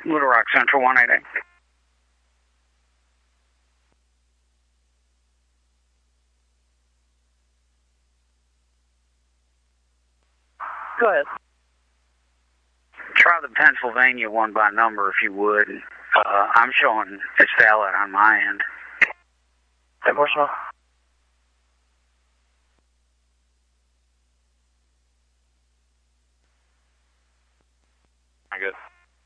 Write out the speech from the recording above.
Little Rock Central 188. Go ahead. Try the Pennsylvania one by number if you would. I'm showing it's valid on my end. 10 more,